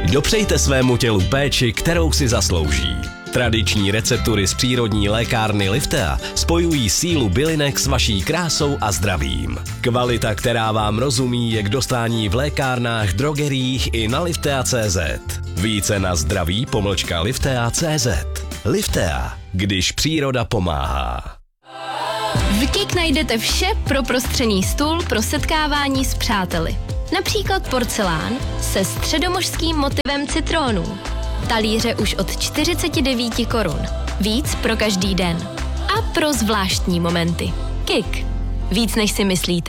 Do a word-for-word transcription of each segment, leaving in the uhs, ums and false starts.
Dopřejte svému tělu péči, kterou si zaslouží. Tradiční receptury z přírodní lékárny Liftea spojují sílu bylinek s vaší krásou a zdravím. Kvalita, která vám rozumí, je k dostání v lékárnách, drogeriích i na liftea tečka cé zet. Více na zdraví pomlčka liftea tečka cé zet. Liftea, když příroda pomáhá. V Kik najdete vše pro prostřený stůl pro setkávání s přáteli. Například porcelán se středomořským motivem citrónů. Talíře už od čtyřicet devět korun. Víc pro každý den. A pro zvláštní momenty. Kik. Víc než si myslíte.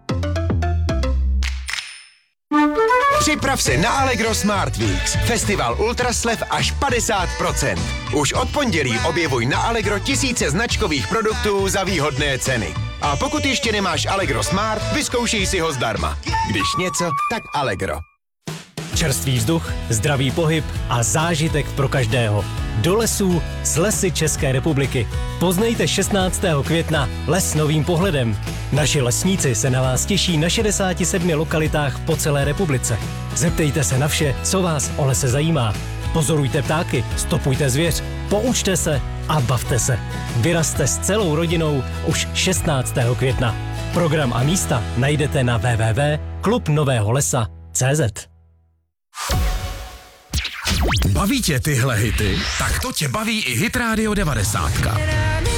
Připrav se na Allegro Smart Weeks. Festival ultraslev až padesát procent. Už od pondělí objevuj na Allegro tisíce značkových produktů za výhodné ceny. A pokud ještě nemáš Allegro Smart, vyzkoušej si ho zdarma. Když něco, tak Allegro. Čerstvý vzduch, zdravý pohyb a zážitek pro každého. Do lesů s Lesy České republiky. Poznejte šestnáctého května les novým pohledem. Naši lesníci se na vás těší na šedesáti sedmi lokalitách po celé republice. Zeptejte se na vše, co vás o lese zajímá. Pozorujte ptáky, stopujte zvěř, poučte se a bavte se. Vyrazte s celou rodinou už šestnáctého května. Program a místa najdete na w w w tečka klub nového lesa tečka cé zet. Baví tě tyhle hity? Tak to tě baví i Hit Radio devadesát.